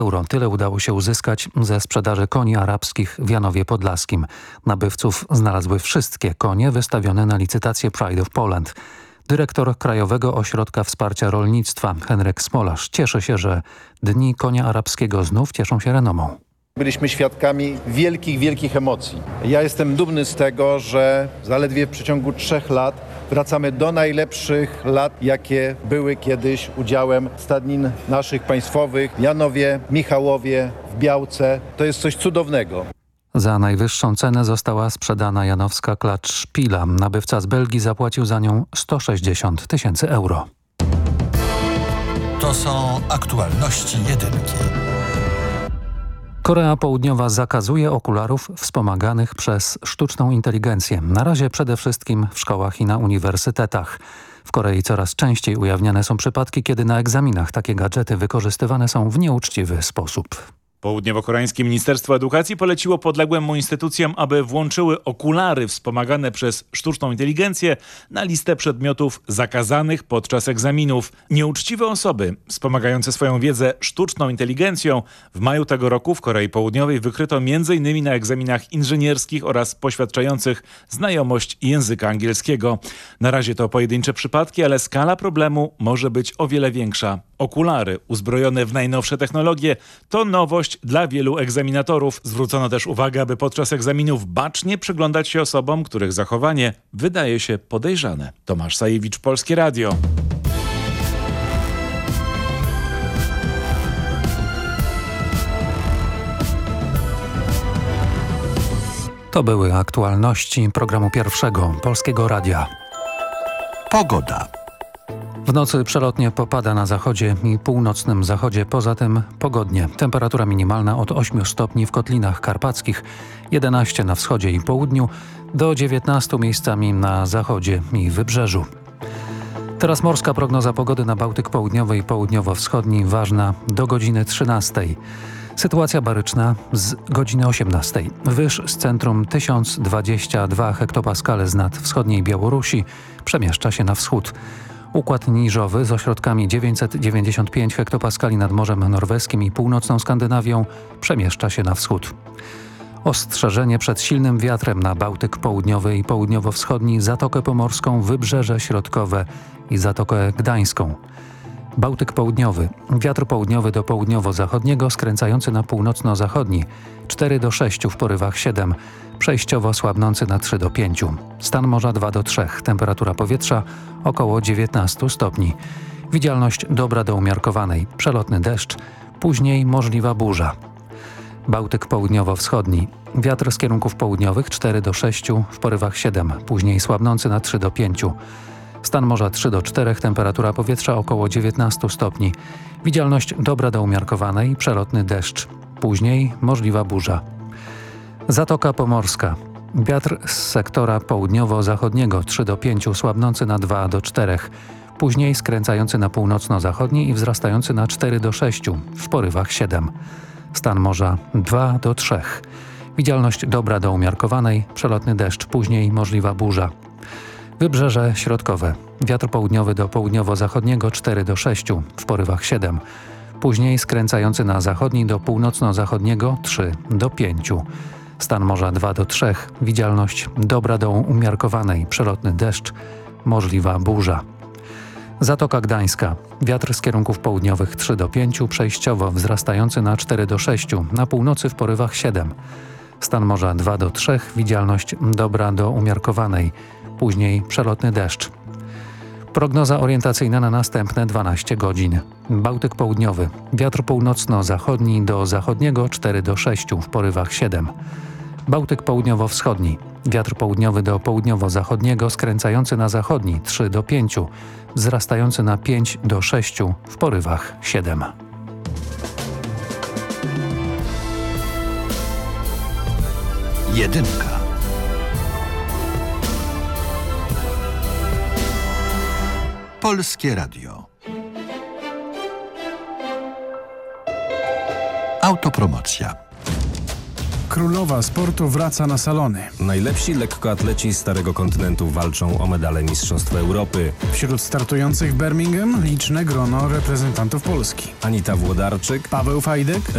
euro. Tyle udało się uzyskać ze sprzedaży koni arabskich w Janowie Podlaskim. Nabywców znalazły wszystkie konie wystawione na licytację Pride of Poland. Dyrektor Krajowego Ośrodka Wsparcia Rolnictwa Henryk Smolarz cieszy się, że Dni Konia Arabskiego znów cieszą się renomą. Byliśmy świadkami wielkich emocji. Ja jestem dumny z tego, że zaledwie w przeciągu 3 lat wracamy do najlepszych lat, jakie były kiedyś udziałem stadnin naszych państwowych w Janowie, Michałowie, w Białce. To jest coś cudownego. Za najwyższą cenę została sprzedana janowska klacz Szpila. Nabywca z Belgii zapłacił za nią 160 000 euro. To są aktualności jedynki. Korea Południowa zakazuje okularów wspomaganych przez sztuczną inteligencję. Na razie przede wszystkim w szkołach i na uniwersytetach. W Korei coraz częściej ujawniane są przypadki, kiedy na egzaminach takie gadżety wykorzystywane są w nieuczciwy sposób. Południowo-koreańskie Ministerstwo Edukacji poleciło podległym mu instytucjom, aby włączyły okulary wspomagane przez sztuczną inteligencję na listę przedmiotów zakazanych podczas egzaminów. Nieuczciwe osoby wspomagające swoją wiedzę sztuczną inteligencją w maju tego roku w Korei Południowej wykryto m.in. na egzaminach inżynierskich oraz poświadczających znajomość języka angielskiego. Na razie to pojedyncze przypadki, ale skala problemu może być o wiele większa. Okulary uzbrojone w najnowsze technologie to nowość dla wielu egzaminatorów. Zwrócono też uwagę, aby podczas egzaminów bacznie przyglądać się osobom, których zachowanie wydaje się podejrzane. Tomasz Sajewicz, Polskie Radio. To były aktualności programu pierwszego Polskiego Radia. Pogoda. W nocy przelotnie popada na zachodzie i północnym zachodzie, poza tym pogodnie. Temperatura minimalna od 8 stopni w Kotlinach Karpackich, 11 na wschodzie i południu, do 19 miejscami na zachodzie i wybrzeżu. Teraz morska prognoza pogody na Bałtyk Południowy i Południowo-Wschodni, ważna do godziny 13. Sytuacja baryczna z godziny 18. Wyż z centrum 1022 hektopaskale z nad wschodniej Białorusi przemieszcza się na wschód. Układ niżowy z ośrodkami 995 hektopaskali nad Morzem Norweskim i północną Skandynawią przemieszcza się na wschód. Ostrzeżenie przed silnym wiatrem na Bałtyk Południowy i Południowo-Wschodni, Zatokę Pomorską, Wybrzeże Środkowe i Zatokę Gdańską. Bałtyk Południowy. Wiatr południowy do południowo-zachodniego skręcający na północno-zachodni 4 do 6 w porywach 7. Przejściowo słabnący na 3 do 5. Stan morza 2 do 3. Temperatura powietrza około 19 stopni. Widzialność dobra do umiarkowanej. Przelotny deszcz. Później możliwa burza. Bałtyk Południowo-Wschodni. Wiatr z kierunków południowych 4 do 6 w porywach 7. Później słabnący na 3 do 5. Stan morza 3 do 4. Temperatura powietrza około 19 stopni. Widzialność dobra do umiarkowanej. Przelotny deszcz. Później możliwa burza. Zatoka Pomorska. Wiatr z sektora południowo-zachodniego 3 do 5, słabnący na 2 do 4. Później skręcający na północno-zachodni i wzrastający na 4 do 6 w porywach 7. Stan morza 2 do 3. Widzialność dobra do umiarkowanej. Przelotny deszcz. Później możliwa burza. Wybrzeże Środkowe. Wiatr południowy do południowo-zachodniego 4 do 6 w porywach 7. Później skręcający na zachodni do północno-zachodniego 3 do 5. Stan morza 2 do 3. Widzialność dobra do umiarkowanej. Przelotny deszcz. Możliwa burza. Zatoka Gdańska. Wiatr z kierunków południowych 3 do 5. Przejściowo wzrastający na 4 do 6. Na północy w porywach 7. Stan morza 2 do 3. Widzialność dobra do umiarkowanej. Później przelotny deszcz. Prognoza orientacyjna na następne 12 godzin. Bałtyk Południowy. Wiatr północno-zachodni do zachodniego 4 do 6 w porywach 7. Bałtyk Południowo-Wschodni. Wiatr południowy do południowo-zachodniego skręcający na zachodni 3 do 5. Wzrastający na 5 do 6 w porywach 7. Jedynka. Polskie Radio. Autopromocja. Królowa sportu wraca na salony. Najlepsi lekkoatleci Starego Kontynentu walczą o medale Mistrzostw Europy. Wśród startujących w Birmingham liczne grono reprezentantów Polski. Anita Włodarczyk, Paweł Fajdek,